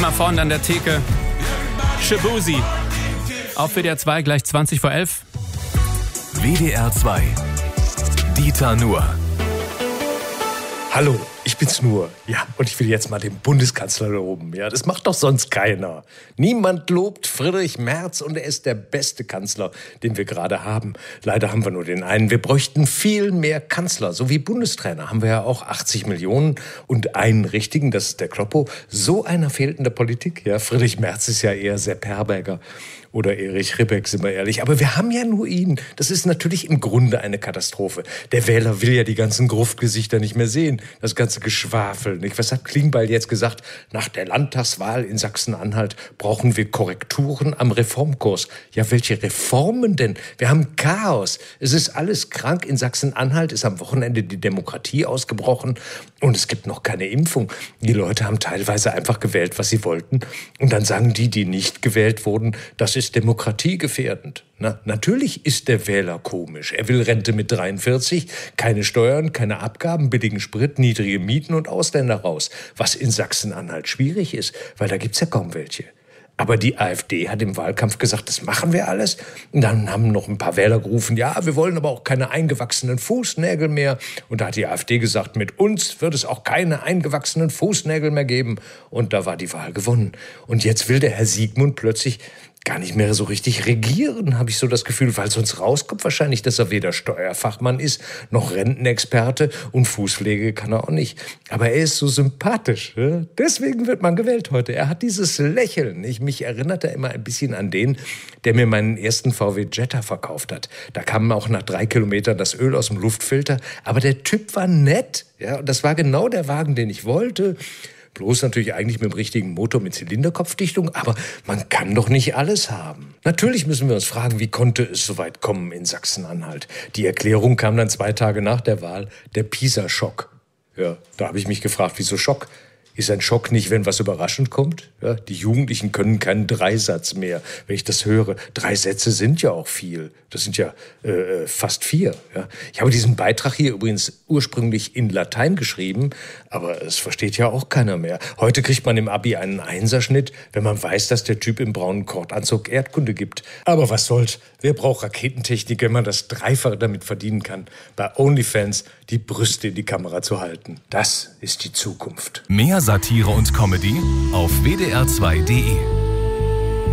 immer vorne an der Theke. Shaboozey. Auf WDR 2 gleich 20 vor 11. WDR 2. Dieter Nuhr. Hallo, ich bin's nur. Ja, und ich will jetzt mal den Bundeskanzler loben. Ja, das macht doch sonst keiner. Niemand lobt Friedrich Merz und er ist der beste Kanzler, den wir gerade haben. Leider haben wir nur den einen. Wir bräuchten viel mehr Kanzler. So wie Bundestrainer haben wir ja auch 80 Millionen und einen richtigen, das ist der Kloppo. So einer fehlt in der Politik. Ja, Friedrich Merz ist ja eher Sepp Herberger. Oder Erich Ribbeck, sind wir ehrlich. Aber wir haben ja nur ihn. Das ist natürlich im Grunde eine Katastrophe. Der Wähler will ja die ganzen Gruftgesichter nicht mehr sehen. Das ganze Geschwafel. Nicht? Was hat Klingbeil jetzt gesagt? Nach der Landtagswahl in Sachsen-Anhalt brauchen wir Korrekturen am Reformkurs. Ja, welche Reformen denn? Wir haben Chaos. Es ist alles krank. In Sachsen-Anhalt ist am Wochenende die Demokratie ausgebrochen. Und es gibt noch keine Impfung. Die Leute haben teilweise einfach gewählt, was sie wollten. Und dann sagen die nicht gewählt wurden, das ist demokratiegefährdend. Na, natürlich ist der Wähler komisch. Er will Rente mit 43, keine Steuern, keine Abgaben, billigen Sprit, niedrige Mieten und Ausländer raus. Was in Sachsen-Anhalt schwierig ist, weil da gibt's ja kaum welche. Aber die AfD hat im Wahlkampf gesagt, das machen wir alles. Und dann haben noch ein paar Wähler gerufen, ja, wir wollen aber auch keine eingewachsenen Fußnägel mehr. Und da hat die AfD gesagt, mit uns wird es auch keine eingewachsenen Fußnägel mehr geben. Und da war die Wahl gewonnen. Und jetzt will der Herr Siegmund plötzlich gar nicht mehr so richtig regieren, habe ich so das Gefühl, weil sonst rauskommt wahrscheinlich, dass er weder Steuerfachmann ist, noch Rentenexperte und Fußpflege kann er auch nicht. Aber er ist so sympathisch. Ja? Deswegen wird man gewählt heute. Er hat dieses Lächeln. Mich erinnert er immer ein bisschen an den, der mir meinen ersten VW Jetta verkauft hat. Da kam auch nach 3 Kilometern das Öl aus dem Luftfilter. Aber der Typ war nett. Ja? Und das war genau der Wagen, den ich wollte. Bloß natürlich eigentlich mit dem richtigen Motor mit Zylinderkopfdichtung, aber man kann doch nicht alles haben. Natürlich müssen wir uns fragen, wie konnte es so weit kommen in Sachsen-Anhalt? Die Erklärung kam dann 2 Tage nach der Wahl, der Pisa-Schock. Ja, da habe ich mich gefragt, wieso Schock? Ist ein Schock nicht, wenn was überraschend kommt? Ja, die Jugendlichen können keinen Dreisatz mehr. Wenn ich das höre, 3 Sätze sind ja auch viel. Das sind ja fast 4. Ja. Ich habe diesen Beitrag hier übrigens ursprünglich in Latein geschrieben, aber es versteht ja auch keiner mehr. Heute kriegt man im Abi einen Einserschnitt, wenn man weiß, dass der Typ im braunen Kordanzug Erdkunde gibt. Aber was soll's? Wer braucht Raketentechnik, wenn man das Dreifache damit verdienen kann, bei OnlyFans die Brüste in die Kamera zu halten? Das ist die Zukunft. Mehr Satire und Comedy auf wdr2.de.